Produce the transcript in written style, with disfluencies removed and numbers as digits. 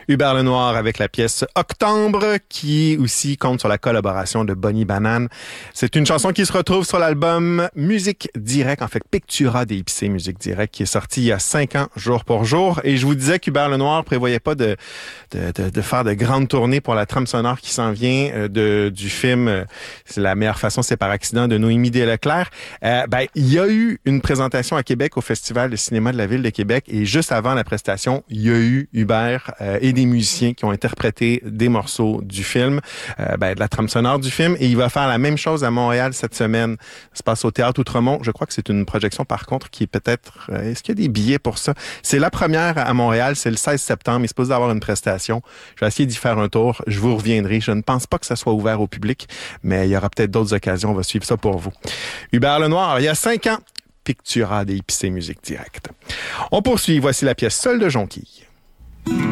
Hubert Lenoir avec la pièce Octobre, qui aussi compte sur la collaboration de Bonnie Banane. C'est une chanson qui se retrouve sur l'album Musique Direct, en fait Pictura d'Épicé Musique Direct, qui est sorti il y a 5 ans, jour pour jour. Et je vous disais qu'Hubert Lenoir prévoyait pas de faire de grandes tournées pour la trame sonore qui s'en vient du film C'est la meilleure façon, c'est par accident de Noémie Desleclerc. Il y a eu une présentation à Québec au Festival de cinéma de la Ville de Québec et juste avant la prestation, il y a eu Hubert et des musiciens qui ont interprété des morceaux du film, de la trame sonore du film, et il va faire la même chose à Montréal cette semaine. Ça se passe au Théâtre Outremont. Je crois que c'est une projection par contre qui est peut-être... est-ce qu'il y a des billets pour ça? C'est la première à Montréal, c'est le 16 septembre. Il se pose d'avoir une prestation. Je vais essayer d'y faire un tour. Je vous reviendrai. Je ne pense pas que ça soit ouvert au public, mais il y aura peut-être d'autres occasions. On va suivre ça pour vous. Hubert Lenoir, il y a 5 ans, Pictura d'Épicé Musique Direct. On poursuit. Voici la pièce Seule de Jonquille.